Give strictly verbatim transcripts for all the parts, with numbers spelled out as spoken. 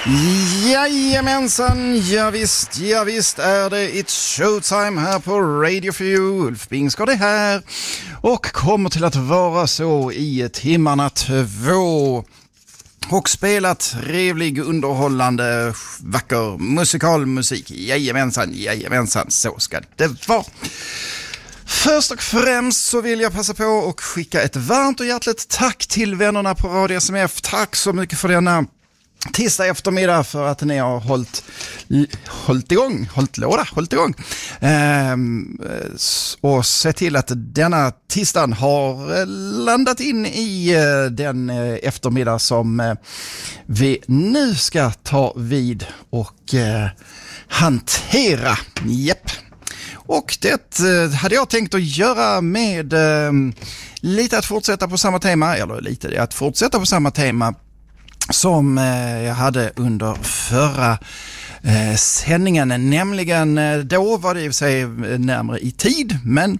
Jajamensan, ja visst, ja visst är det It's Showtime här på Radio för You. Ulf Bingsgård är här och kommer till att vara så i timmarna två och spela trevlig, underhållande, vacker musikalmusik. Jajamensan, jajamensan, så ska det vara. Först och främst så vill jag passa på att skicka ett varmt och hjärtligt tack till vännerna på Radio S M F. Tack så mycket för denna tisdag eftermiddag för att ni har hållit, hållit igång, hållit låda, hållit igång. Ehm, och se till att denna tisdagen har landat in i den eftermiddag som vi nu ska ta vid och eh, hantera. Japp. Och det hade jag tänkt att göra med eh, lite att fortsätta på samma tema, eller lite att fortsätta på samma tema som eh, jag hade under förra eh, sändningen, nämligen eh, då var det i sig närmare i tid, men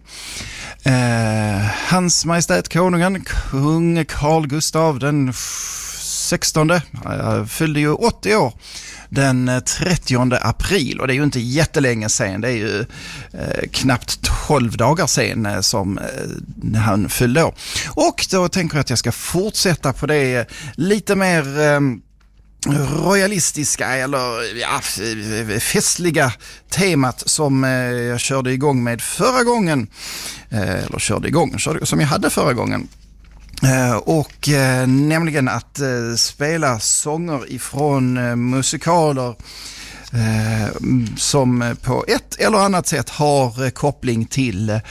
eh, Hans Majestät Konungen, kung Carl Gustav den sextonde eh, fyllde ju åttio år den trettionde april, och det är ju inte jättelänge sen, det är ju eh, knappt tolv dagar sen eh, som eh, han fyllde år. Och då tänker jag att jag ska fortsätta på det lite mer eh, royalistiska eller ja, festliga temat som eh, jag körde igång med förra gången, eh, eller körde igång, körde, som jag hade förra gången. Uh, och uh, nämligen att uh, spela sånger ifrån uh, musikaler uh, som på ett eller annat sätt har uh, koppling till uh,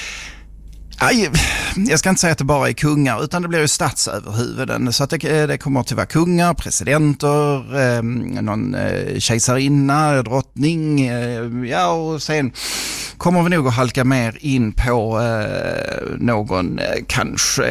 aj, jag ska inte säga att det bara är kungar, utan det blir ju statsöverhuvuden, så att det, det kommer att vara kungar, presidenter, uh, någon uh, kejsarinna, drottning, uh, ja, och sen kommer vi nog att halka mer in på eh, någon eh, kanske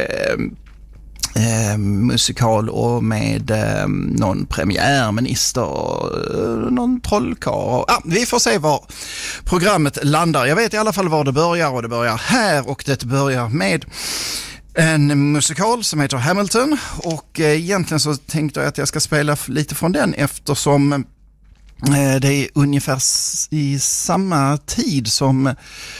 eh, musikal och med eh, någon premiärminister och eh, någon trollkarl. Ah, vi får se var programmet landar. Jag vet i alla fall var det börjar, och det börjar här, och det börjar med en musikal som heter Hamilton, och eh, egentligen så tänkte jag att jag ska spela lite från den eftersom det är ungefär i samma tid som,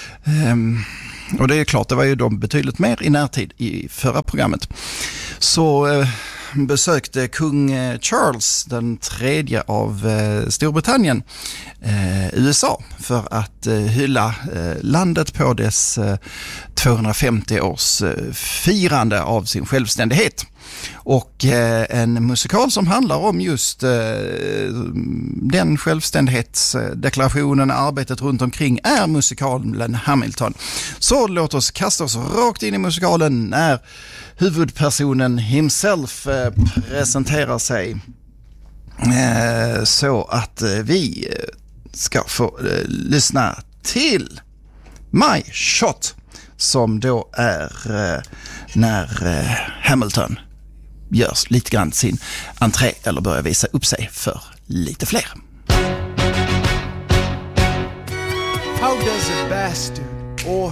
och det är klart, det var ju de betydligt mer i närtid i förra programmet, så besökte kung Charles den tredje av Storbritannien U S A för att hylla landet på dess tvåhundrafemtio års firande av sin självständighet. Och eh, en musikal som handlar om just eh, den självständighetsdeklarationen, arbetet runt omkring, är musikalen Hamilton. Så låt oss kasta oss rakt in i musikalen när huvudpersonen himself eh, presenterar sig, eh, så att eh, vi ska få eh, lyssna till My Shot, som då är eh, när eh, Hamilton görs lite grann sin entré eller börjar visa upp sig för lite fler. How does a bastard or